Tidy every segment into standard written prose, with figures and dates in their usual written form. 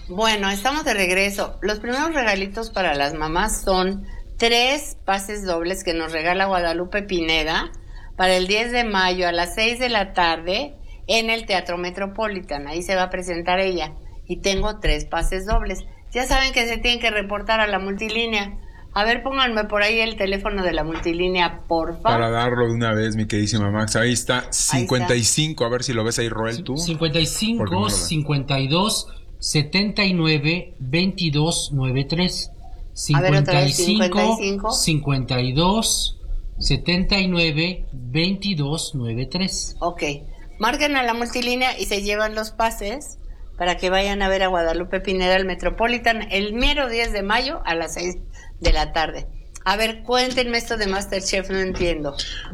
Bueno, estamos de regreso. Los primeros regalitos para las mamás son 3 pases dobles que nos regala Guadalupe Pineda para el 10 de mayo a las 6 de la tarde en el Teatro Metropolitan. Ahí se va a presentar ella. Y tengo 3 pases dobles. Ya saben que se tienen que reportar a la multilínea. A ver, pónganme por ahí el teléfono de la multilínea, porfa. Para darlo de una vez, mi queridísima Max. Ahí está, 55. A ver si lo ves ahí, Roel, tú. 55 52 79 22 93. 55 52 79 22 93. Ok. Marquen a la multilínea y se llevan los pases para que vayan a ver a Guadalupe Pineda al Metropolitan el mero 10 de mayo a las 6 de la tarde. A ver, cuéntenme esto de MasterChef, no entiendo.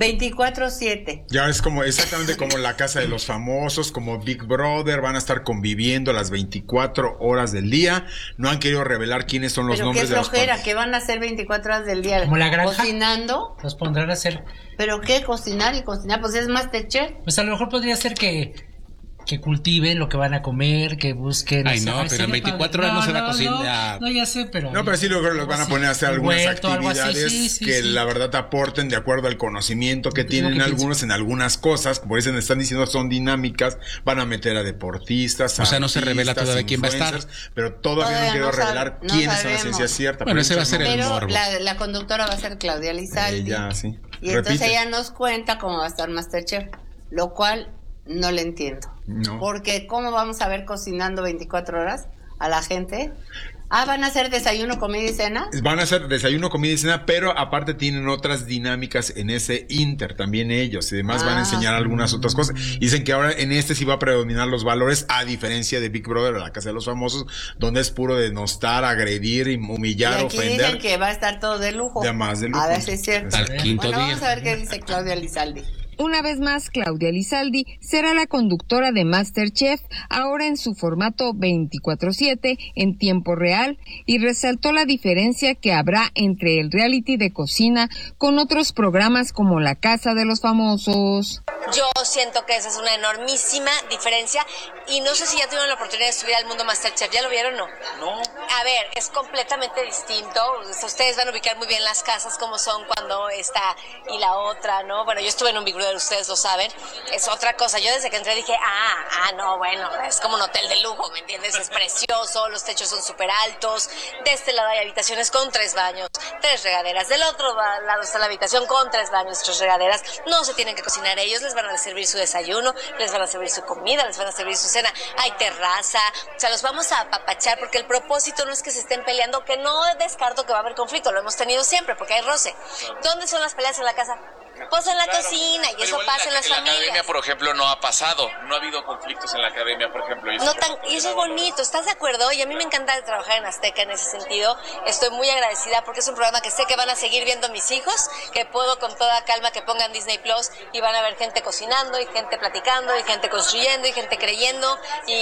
24/7. Ya es como exactamente como la casa de los famosos, como Big Brother, van a estar conviviendo las 24 horas del día. No han querido revelar quiénes son los nombres de los Pero qué flojera, que van a hacer 24 horas del día. Como la granja. Cocinando. Los pondrán a hacer. ¿Pero qué? Cocinar y cocinar, pues es MasterChef. Pues a lo mejor podría ser que cultiven lo que van a comer, que busquen. Ay, no, pero en 24 horas no se va a cocinar. No, ya sé, pero. No, pero sí luego los van a poner a hacer algunas actividades que la verdad aporten de acuerdo al conocimiento que tienen algunos en algunas cosas. Como dicen, están diciendo son dinámicas, van a meter a deportistas. O sea, no se revela todavía quién va a estar. Pero todavía no quiero revelar quiénes son la ciencia cierta. Bueno, ese va a ser el morbo. La conductora va a ser Claudia Lizaldi. Ella, sí. Y entonces ella nos cuenta cómo va a estar MasterChef, lo cual no le entiendo. No. Porque ¿cómo vamos a ver cocinando 24 horas a la gente? ¿Van a hacer desayuno, comida y cena? Van a hacer desayuno, comida y cena, pero aparte tienen otras dinámicas en ese Inter, también ellos. Y además van a enseñar algunas otras cosas. Dicen que ahora en este sí va a predominar los valores, a diferencia de Big Brother, la casa de los famosos, donde es puro denostar, agredir, humillar, y aquí ofender. Dicen que va a estar todo de lujo. De más de lujo. A ver si es cierto. Al quinto día. Vamos a ver qué dice Claudia Lizaldi. Una vez más, Claudia Lizaldi será la conductora de MasterChef, ahora en su formato 24/7, en tiempo real, y resaltó la diferencia que habrá entre el reality de cocina con otros programas como La Casa de los Famosos. Yo siento que esa es una enormísima diferencia y no sé si ya tuvieron la oportunidad de subir al mundo MasterChef, ¿ya lo vieron o no? No. A ver, es completamente distinto, ustedes van a ubicar muy bien las casas como son cuando está y la otra, ¿no? Bueno, yo estuve en un Big Brother, ustedes lo saben, es otra cosa. Yo desde que entré dije, no, bueno, es como un hotel de lujo, ¿me entiendes? Es precioso, los techos son súper altos, de este lado hay habitaciones con 3 baños, 3 regaderas, del otro lado está la habitación con 3 baños, 3 regaderas, no se tienen que cocinar ellos, les van a servir su desayuno, les van a servir su comida, les van a servir su cena, hay terraza, o sea, los vamos a apapachar porque el propósito no es que se estén peleando, que no descarto que va a haber conflicto, lo hemos tenido siempre porque hay roce. ¿Dónde son las peleas en la casa? Pues en la cocina, y eso pasa en las familias. En la academia, por ejemplo, no ha pasado. No ha habido conflictos en la academia, por ejemplo. Y eso es bonito, ¿estás de acuerdo? Y a mí me encanta trabajar en Azteca en ese sentido. Estoy muy agradecida porque es un programa que sé que van a seguir viendo mis hijos, que puedo con toda calma que pongan Disney Plus y van a ver gente cocinando y gente platicando y gente construyendo y gente creyendo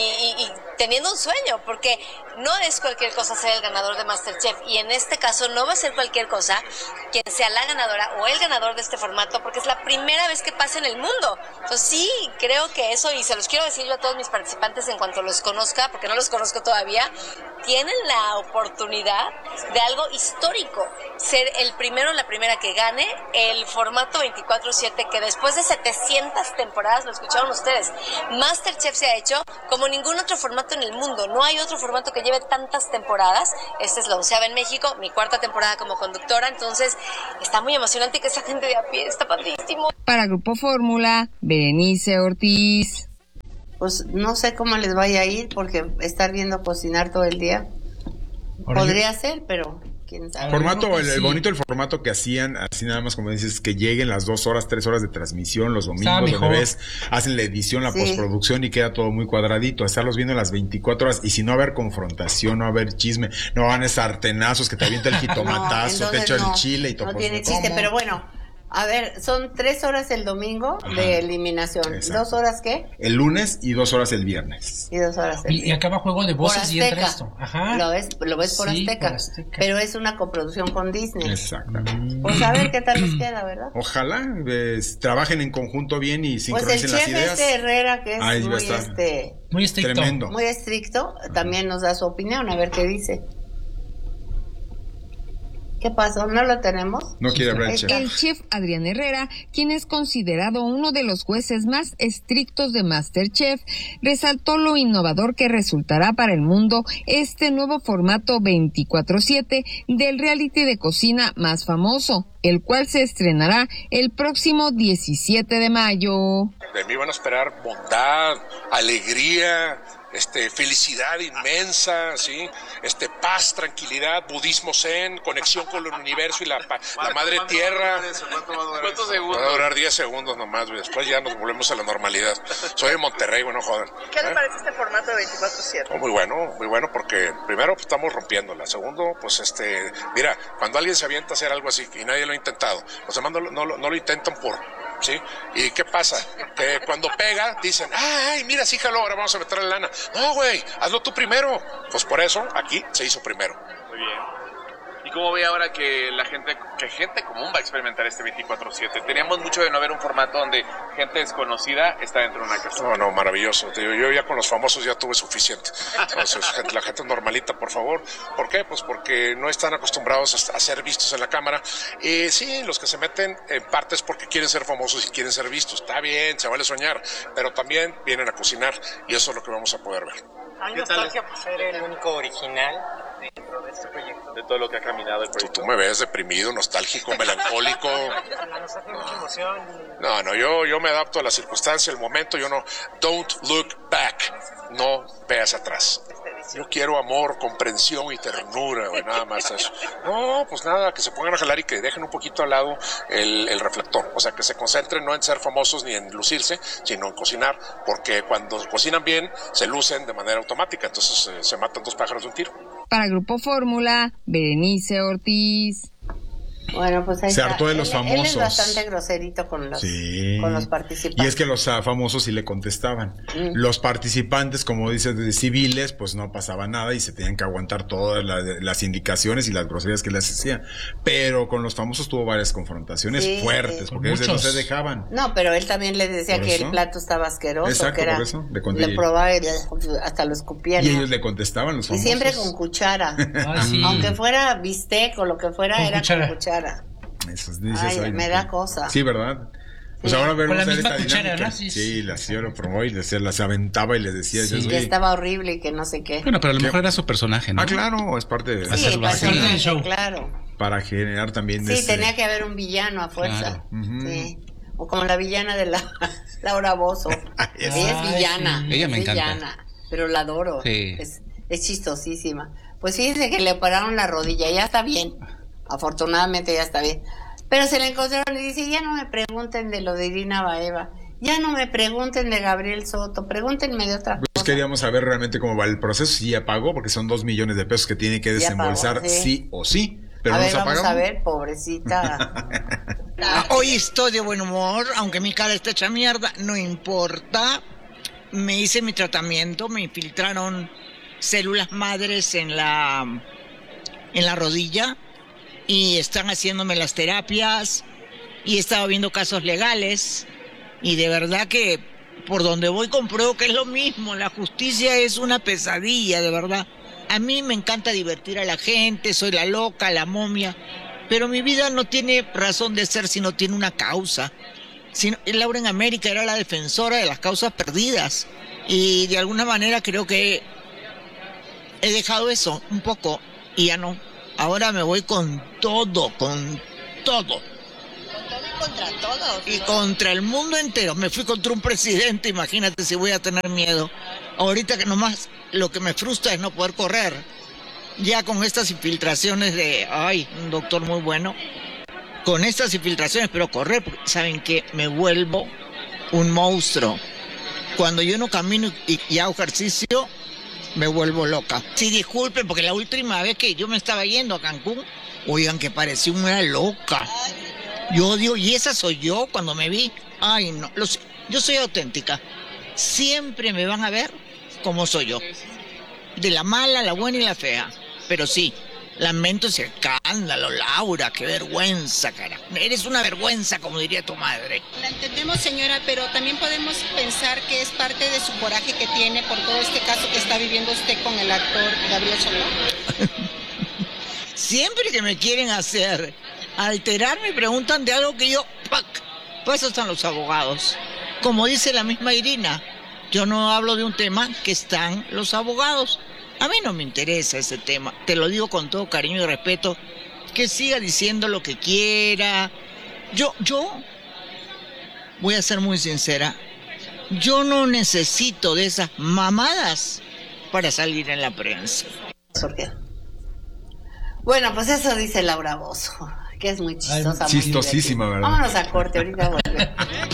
y teniendo un sueño, porque no es cualquier cosa ser el ganador de MasterChef, y en este caso no va a ser cualquier cosa quien sea la ganadora o el ganador de este formato, porque es la primera vez que pasa en el mundo. Entonces sí, creo que eso, y se los quiero decir yo a todos mis participantes en cuanto los conozca, porque no los conozco todavía, tienen la oportunidad de algo histórico, ser el primero o la primera que gane el formato 24/7, que después de 700 temporadas, lo escucharon ustedes, MasterChef se ha hecho como ningún otro formato en el mundo. No hay otro formato que lleve tantas temporadas. Esta es la 11ª en México, mi 4ª temporada como conductora, entonces está muy emocionante que esa gente de a pie está padrísimo. Para Grupo Fórmula, Berenice Ortiz. Pues no sé cómo les vaya a ir, porque estar viendo cocinar todo el día podría ser, pero quién sabe. Formato, el bonito el formato que hacían, así nada más como dices, que lleguen las 2 horas, 3 horas de transmisión los domingos, donde ves, hacen la edición, la postproducción y queda todo muy cuadradito. Estarlos viendo las 24 horas, y si no haber confrontación, no haber chisme, no van a sartenazos que te avienta el jitomatazo, te echa el chile y todo. No tiene chiste, pero bueno, A ver, son 3 horas el domingo de eliminación. Exacto. ¿2 horas qué? El lunes y 2 horas el viernes. Y 2 horas el Y acaba Juego de Voces y entra esto. Ajá. Lo ves por Sí, Azteca. por Azteca. Pero es una coproducción con Disney. Exactamente. Pues a ver qué tal les queda, ¿verdad? Ojalá trabajen en conjunto bien y Pues el sincronicen las chef ideas. Herrera, que es Ahí va a muy, estar. Muy estricto. Tremendo. muy estricto, también nos da su opinión, a ver qué dice. ¿Qué pasó? ¿No lo tenemos? No quiere hablar el Ahí chef. está. El chef Adrián Herrera, quien es considerado uno de los jueces más estrictos de MasterChef, resaltó lo innovador que resultará para el mundo este nuevo formato 24/7 del reality de cocina más famoso, el cual se estrenará el próximo 17 de mayo. De mí van a esperar bondad, alegría, felicidad inmensa, ¿sí? Paz, tranquilidad, budismo zen, conexión con el universo y la madre tierra. ¿Cuántos segundos? Va a durar 10 segundos nomás, güey. Después ya nos volvemos a la normalidad. Soy de Monterrey, bueno, joder. ¿Qué le parece este formato de 24/7? Muy bueno, porque primero pues, estamos rompiéndola. Segundo, pues mira, cuando alguien se avienta a hacer algo así y nadie lo ha intentado, los demás no lo intentan ¿sí? ¿Y qué pasa? Que cuando pega, dicen, ay, mira, sí, jaló, ahora vamos a meterle lana. No, güey, hazlo tú primero. Pues por eso, aquí se hizo primero. Muy bien. ¿Y cómo ve ahora que gente común va a experimentar este 24/7? Teníamos mucho de no ver un formato donde gente desconocida está dentro de una casa. No, maravilloso. Yo ya con los famosos ya tuve suficiente. Entonces, la gente normalita, por favor. ¿Por qué? Pues porque no están acostumbrados a ser vistos en la cámara. Sí, los que se meten en parte es porque quieren ser famosos y quieren ser vistos. Está bien, se vale soñar, pero también vienen a cocinar y eso es lo que vamos a poder ver. ¿Hay nostalgia por ser el único original dentro de este proyecto? De todo lo que ha caminado el proyecto. Tú me ves deprimido, nostálgico, melancólico. La nostalgia, mucha emoción. No, yo me adapto a la circunstancia, el momento, yo no. Don't look back. No veas atrás. Yo quiero amor, comprensión y ternura, güey, nada más eso. No, pues nada, que se pongan a jalar y que dejen un poquito al lado el reflector. O sea, que se concentren no en ser famosos ni en lucirse, sino en cocinar, porque cuando cocinan bien, se lucen de manera automática. Entonces se matan 2 pájaros de un tiro. Para Grupo Fórmula, Berenice Ortiz. Bueno, pues ahí Se está. hartó de los famosos. Él es bastante groserito con los participantes. Y es que los famosos sí le contestaban. Los participantes, como dices, de civiles, pues no pasaba nada y se tenían que aguantar todas las indicaciones y las groserías que les hacían. Pero con los famosos tuvo varias confrontaciones fuertes, porque ellos no se dejaban. No, pero él también les decía ¿Por que eso? el plato estaba asqueroso. Exacto, que era, por eso. le probaba y hasta lo escupían. Y ¿no? ellos le contestaban, los Y famosos. siempre con cuchara. Ay, sí. Aunque fuera bistec o lo que fuera, Con era cuchara. con cuchara. Eso, dices, Ay, me da cosa. Sí, ¿verdad? Pues Sí. ahora Con vemos la esta misma cuchara, dinámica. ¿no? Sí, la señora lo probó y las aventaba y les decía. Sí. Que estaba horrible y que no sé qué. Bueno, pero a lo mejor era su personaje, ¿no? Ah, claro, es parte de Sí, hacerlo así. parte del show. claro. para generar también Sí, tenía que haber un villano a fuerza. Claro. Sí. O como la villana de Laura Bozzo. Ella es villana. sí. Ella me es encanta. villana, pero la adoro. Sí. Es chistosísima. Pues fíjense que le operaron la rodilla, ya está bien. Afortunadamente ya está bien. Pero se le encontraron y dice, ya no me pregunten de lo de Irina Baeva, ya no me pregunten de Gabriel Soto, pregúntenme de otra cosa. Pues queríamos saber realmente cómo va el proceso, si ya pagó, porque son 2 millones de pesos que tiene que Ya desembolsar pagó, sí. sí o sí. Pero a no ver, se ha vamos pagado. a ver, pobrecita. Hoy estoy de buen humor, aunque mi cara está hecha mierda, no importa. Me hice mi tratamiento, me infiltraron células madres en la rodilla y están haciéndome las terapias y he estado viendo casos legales y de verdad que por donde voy compruebo que es lo mismo. La justicia es una pesadilla, de verdad. A mí me encanta divertir a la gente, soy la loca, la momia, pero mi vida no tiene razón de ser si no tiene una causa. Laura en América era la defensora de las causas perdidas y de alguna manera creo que he dejado eso un poco y ya no. Ahora me voy con todo. Con todo y contra todos. Y contra el mundo entero. Me fui contra un presidente, imagínate si voy a tener miedo. Ahorita que nomás lo que me frustra es no poder correr. Ya con estas infiltraciones de, un doctor muy bueno. Con estas infiltraciones, pero correr, porque saben que me vuelvo un monstruo. Cuando yo no camino y hago ejercicio, me vuelvo loca. Sí, disculpen, porque la última vez que yo me estaba yendo a Cancún, oigan que parecía una loca. Yo digo, ¿y esa soy yo cuando me vi? Ay, no, yo soy auténtica. Siempre me van a ver como soy yo. De la mala, la buena y la fea. Pero sí, lamento ese escándalo, Laura, qué vergüenza, cara. Eres una vergüenza, como diría tu madre. La entendemos, señora, pero también podemos pensar que es parte de su coraje que tiene por todo este caso que está viviendo usted con el actor Gabriel Solá. Siempre que me quieren hacer alterar, me preguntan de algo que yo... ¡pac! Pues eso están los abogados. Como dice la misma Irina, yo no hablo de un tema que están los abogados. A mí no me interesa ese tema, te lo digo con todo cariño y respeto, que siga diciendo lo que quiera. Yo voy a ser muy sincera, yo no necesito de esas mamadas para salir en la prensa. ¿Por qué? Bueno, pues eso dice Laura Bozzo, que es muy chistosa. Chistosísima, ¿verdad? Vámonos a corte, ahorita volvemos.